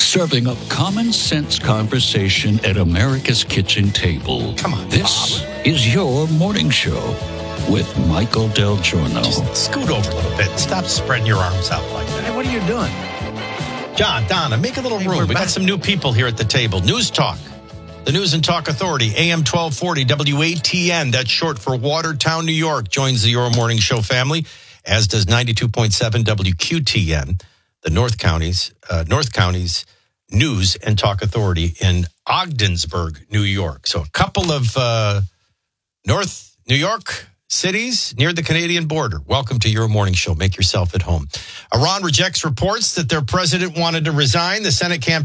serving up common sense conversation at America's kitchen table. Come on, This is your morning show with Michael Del Giorno. Just scoot over a little bit. Stop spreading your arms out like that. Hey, what are you doing? John, Donna, make a little room. We got some new people here at the table. News Talk, the News and Talk Authority, AM 1240 WATN. That's short for Watertown, New York. Joins the Your Morning Show family, as does 92.7 WQTN, the North Counties News and Talk Authority in Ogdensburg, New York. So a couple of North New York cities near the Canadian border. Welcome to Your Morning Show. Make yourself at home. Iran rejects reports that their president wanted to resign. The Senate campaign